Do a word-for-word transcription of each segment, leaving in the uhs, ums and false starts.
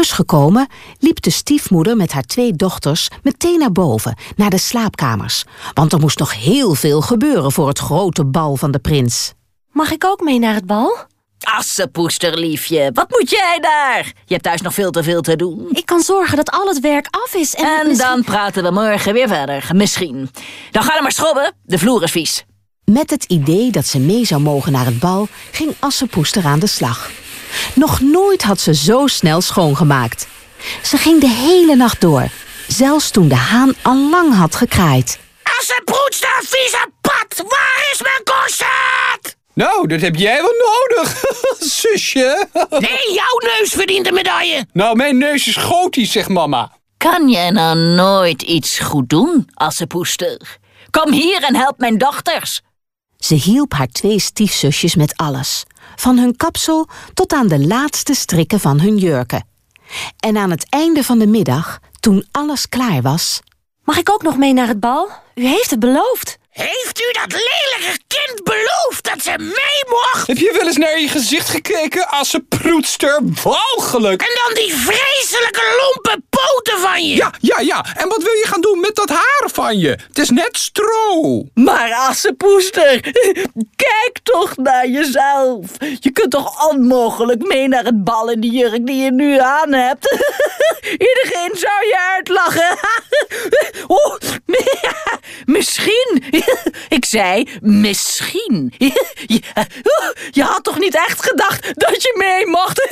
Thuis gekomen liep de stiefmoeder met haar twee dochters meteen naar boven, naar de slaapkamers. Want er moest nog heel veel gebeuren voor het grote bal van de prins. Mag ik ook mee naar het bal? Assepoesterliefje, wat moet jij daar? Je hebt thuis nog veel te veel te doen. Ik kan zorgen dat al het werk af is. En, En misschien... dan praten we morgen weer verder, misschien. Dan ga je maar schrobben, de vloer is vies. Met het idee dat ze mee zou mogen naar het bal ging Assepoester aan de slag. Nog nooit had ze zo snel schoongemaakt. Ze ging de hele nacht door, zelfs toen de haan al lang had gekraaid. Assepoester, vieze pat, waar is mijn corset? Nou, dat heb jij wel nodig, zusje. Nee, jouw neus verdient een medaille. Nou, mijn neus is gotisch, zegt mama. Kan jij nou nooit iets goed doen, Assepoester? Kom hier en help mijn dochters. Ze hielp haar twee stiefzusjes met alles. Van hun kapsel tot aan de laatste strikken van hun jurken. En aan het einde van de middag, toen alles klaar was... Mag ik ook nog mee naar het bal? U heeft het beloofd. Heeft u dat lelijke kind beloofd dat ze mee mocht? Heb je wel eens naar je gezicht gekeken, asseproetster? Walgelijk! En dan die vreselijke lompe poten van je. Ja, ja, ja. En wat wil je gaan doen met dat haar van je? Het is net stro. Maar Assepoester, kijk toch naar jezelf. Je kunt toch onmogelijk mee naar het bal in die jurk die je nu aan hebt? Iedereen zou je uitlachen. Oh, misschien... Ik zei, misschien. Je, je had toch niet echt gedacht dat je mee mocht?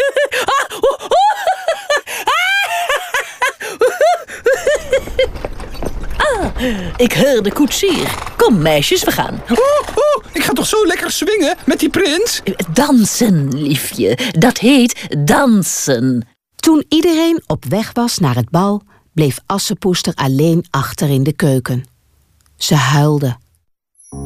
Ah, ik hoor de koetsier. Kom meisjes, we gaan. Oh, oh, ik ga toch zo lekker swingen met die prins? Dansen, liefje. Dat heet dansen. Toen iedereen op weg was naar het bal, bleef Assepoester alleen achter in de keuken. Ze huilde.